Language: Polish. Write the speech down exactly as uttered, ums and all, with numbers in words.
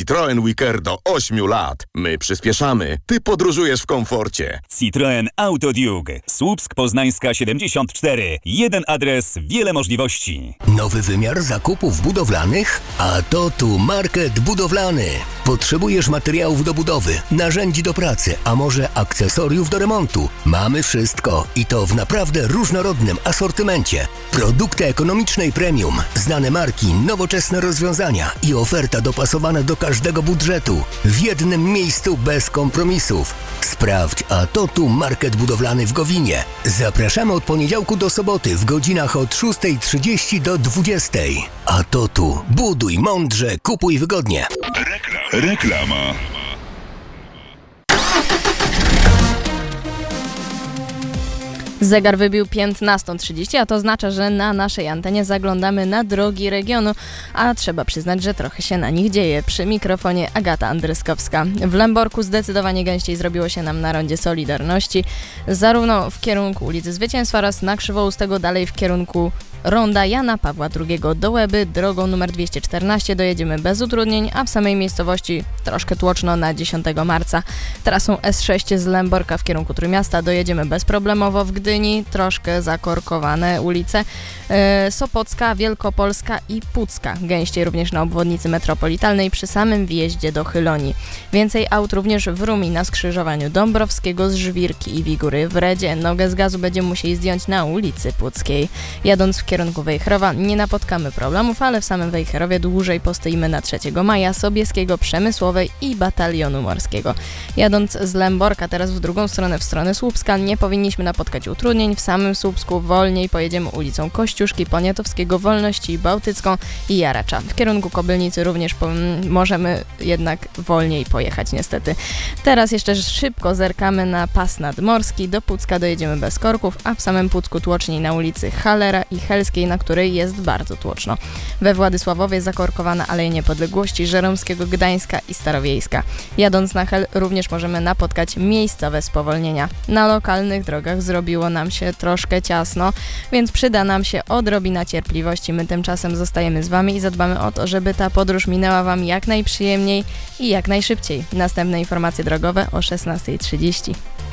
Citroen Wicker do ośmiu lat. My przyspieszamy, ty podróżujesz w komforcie. Citroen Auto Duke. Słupsk Poznańska siedemdziesiąt cztery. Jeden adres, wiele możliwości. Nowy wymiar zakupów budowlanych? A to tu Market Budowlany. Potrzebujesz materiałów do budowy, narzędzi do pracy, a może akcesoriów do remontu? Mamy wszystko i to w naprawdę różnorodnym asortymencie. Produkty ekonomicznej premium, znane marki, nowoczesne rozwiązania i oferta dopasowana do każdego budżetu. W jednym miejscu bez kompromisów. Sprawdź, a to tu Market Budowlany w Gowinie. Zapraszamy od poniedziałku do soboty w godzinach od szósta trzydzieści do dwudziestej. A to tu buduj mądrze, kupuj wygodnie. Rekla- Reklama. Zegar wybił piętnasta trzydzieści, a to oznacza, że na naszej antenie zaglądamy na drogi regionu, a trzeba przyznać, że trochę się na nich dzieje. Przy mikrofonie Agata Andryskowska. W Lęborku zdecydowanie gęściej zrobiło się nam na rondzie Solidarności, zarówno w kierunku ulicy Zwycięstwa oraz na Krzywoustego, dalej w kierunku ronda Jana Pawła drugiego do Łeby. Drogą numer dwieście czternaście dojedziemy bez utrudnień, a w samej miejscowości troszkę tłoczno na dziesiątego marca. Trasą S sześć z Lęborka w kierunku Trójmiasta dojedziemy bezproblemowo. W Gdyni troszkę zakorkowane ulice. Yy, Sopocka, Wielkopolska i Pucka. Gęściej również na obwodnicy metropolitalnej przy samym wjeździe do Chylonii. Więcej aut również w Rumi na skrzyżowaniu Dąbrowskiego z Żwirki i Wigury. W Redzie nogę z gazu będziemy musieli zdjąć na ulicy Puckiej. Jadąc w kierunku Wejherowa nie napotkamy problemów, ale w samym Wejherowie dłużej postoimy na trzeciego maja, Sobieskiego, Przemysłowej i Batalionu Morskiego. Jadąc z Lęborka teraz w drugą stronę, w stronę Słupska, nie powinniśmy napotkać utrudnień. W samym Słupsku wolniej pojedziemy ulicą Kościuszki, Poniatowskiego, Wolności, Bałtycką i Jaracza. W kierunku Kobylnicy również po- możemy jednak wolniej pojechać niestety. Teraz jeszcze szybko zerkamy na pas nadmorski. Do Pucka dojedziemy bez korków, a w samym Pucku tłoczniej na ulicy Halera i Helskiej, na której jest bardzo tłoczno. We Władysławowie zakorkowana Aleja Niepodległości, Żeromskiego, Gdańska i Starowiejska. Jadąc na Hel również możemy napotkać miejscowe spowolnienia. Na lokalnych drogach zrobiło nam się troszkę ciasno, więc przyda nam się odrobina cierpliwości. My tymczasem zostajemy z Wami i zadbamy o to, żeby ta podróż minęła Wam jak najprzyjemniej i jak najszybciej. Następne informacje drogowe o szesnasta trzydzieści.